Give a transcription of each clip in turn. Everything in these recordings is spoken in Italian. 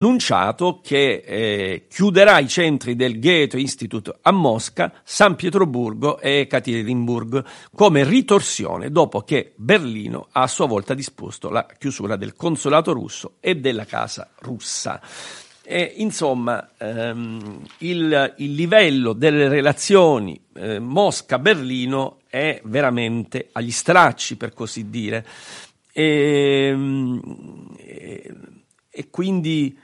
annunciato che chiuderà i centri del Goethe Institute a Mosca, San Pietroburgo e Ekaterinburg come ritorsione dopo che Berlino ha a sua volta disposto la chiusura del consolato russo e della casa russa. Insomma, il livello delle relazioni Mosca-Berlino è veramente agli stracci, per così dire, e quindi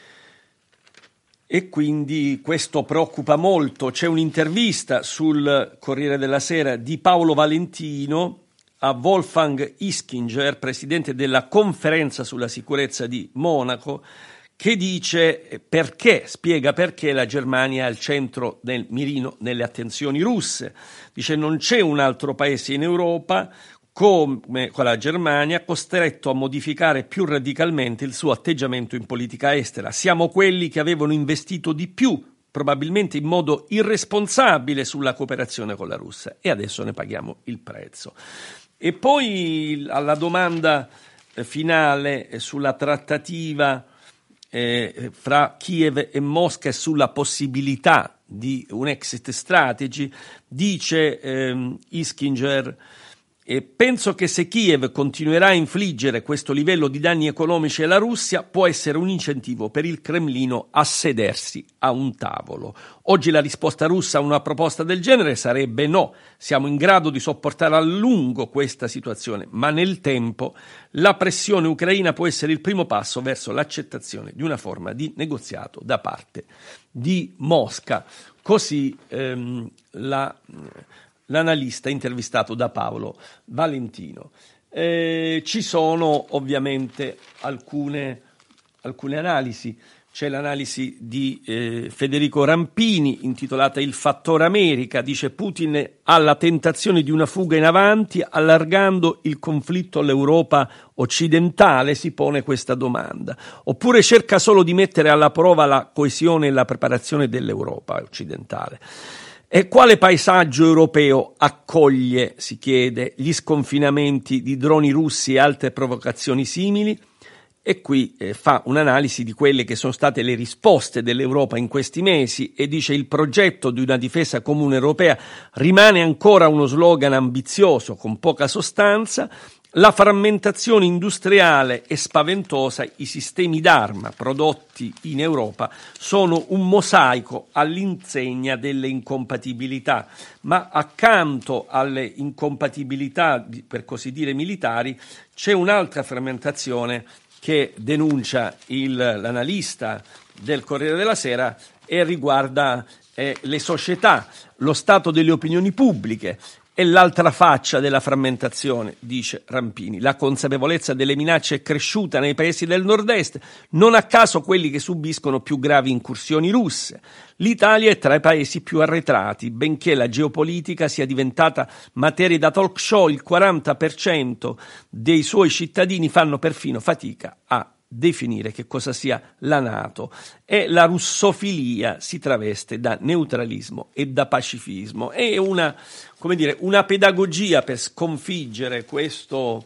questo preoccupa molto. C'è un'intervista sul Corriere della Sera di Paolo Valentino a Wolfgang Ischinger, presidente della Conferenza sulla sicurezza di Monaco, che spiega perché la Germania è al centro del mirino nelle attenzioni russe. Dice: non c'è un altro paese in Europa come con la Germania costretto a modificare più radicalmente il suo atteggiamento in politica estera. Siamo quelli che avevano investito di più, probabilmente in modo irresponsabile, sulla cooperazione con la Russia, e adesso ne paghiamo il prezzo. E poi alla domanda finale sulla trattativa fra Kiev e Mosca e sulla possibilità di un exit strategy, dice Ischinger: penso che se Kiev continuerà a infliggere questo livello di danni economici alla Russia può essere un incentivo per il Cremlino a sedersi a un tavolo. Oggi la risposta russa a una proposta del genere sarebbe no. Siamo in grado di sopportare a lungo questa situazione, ma nel tempo la pressione ucraina può essere il primo passo verso l'accettazione di una forma di negoziato da parte di Mosca. Così l'analista intervistato da Paolo Valentino. Ci sono ovviamente alcune analisi. C'è l'analisi di Federico Rampini intitolata Il fattore America. Dice: Putin ha la tentazione di una fuga in avanti, allargando il conflitto all'Europa occidentale, si pone questa domanda, oppure cerca solo di mettere alla prova la coesione e la preparazione dell'Europa occidentale. E quale paesaggio europeo accoglie, si chiede, gli sconfinamenti di droni russi e altre provocazioni simili? E qui fa un'analisi di quelle che sono state le risposte dell'Europa in questi mesi e dice: il progetto di una difesa comune europea rimane ancora uno slogan ambizioso con poca sostanza. La frammentazione industriale è spaventosa, i sistemi d'arma prodotti in Europa sono un mosaico all'insegna delle incompatibilità, ma accanto alle incompatibilità, per così dire, militari, c'è un'altra frammentazione che denuncia l'analista del Corriere della Sera e riguarda le società, lo stato delle opinioni pubbliche. E l'altra faccia della frammentazione, dice Rampini, la consapevolezza delle minacce è cresciuta nei paesi del nord-est, non a caso quelli che subiscono più gravi incursioni russe. L'Italia è tra i paesi più arretrati, benché la geopolitica sia diventata materia da talk show. Il 40% dei suoi cittadini fanno perfino fatica a definire che cosa sia la NATO, e la russofilia si traveste da neutralismo e da pacifismo. È una pedagogia per sconfiggere questa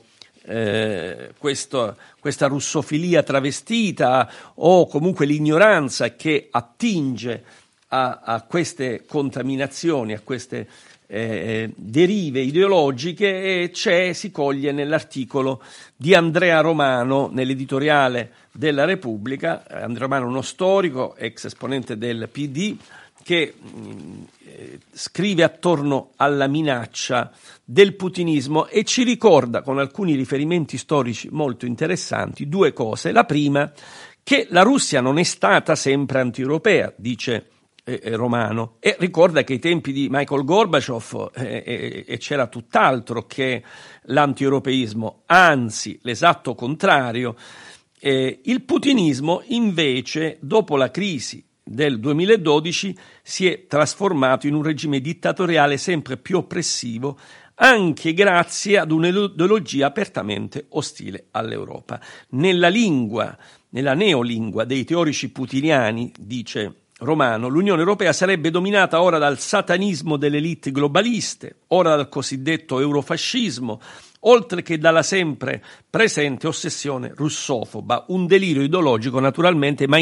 russofilia travestita, o comunque l'ignoranza che attinge a queste contaminazioni, a queste derive ideologiche, e si coglie nell'articolo di Andrea Romano nell'editoriale della Repubblica. Andrea Romano, uno storico, ex esponente del PD, che scrive attorno alla minaccia del putinismo e ci ricorda, con alcuni riferimenti storici molto interessanti, due cose. La prima, che la Russia non è stata sempre anti-europea, dice Romano, e ricorda che ai tempi di Michael Gorbaciov c'era tutt'altro che l'anti-europeismo, anzi l'esatto contrario. Il putinismo invece, dopo la crisi del 2012, si è trasformato in un regime dittatoriale sempre più oppressivo, anche grazie ad un'ideologia apertamente ostile all'Europa. Nella neolingua dei teorici putiniani, dice Romano, l'Unione Europea sarebbe dominata ora dal satanismo delle elite globaliste, ora dal cosiddetto eurofascismo, oltre che dalla sempre presente ossessione russofoba, un delirio ideologico naturalmente mai